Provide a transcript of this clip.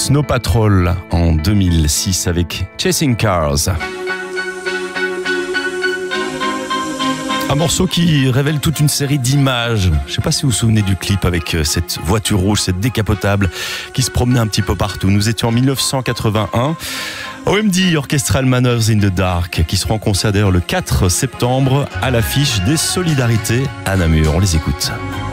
Snow Patrol en 2006 avec Chasing Cars. Un morceau qui révèle toute une série d'images. Je ne sais pas si vous vous souvenez du clip avec cette voiture rouge, cette décapotable qui se promenait un petit peu partout. Nous étions en 1981. OMD, Orchestral Manoeuvres in the Dark, qui sera en concert d'ailleurs le 4 septembre à l'affiche des Solidarités à Namur. On les écoute.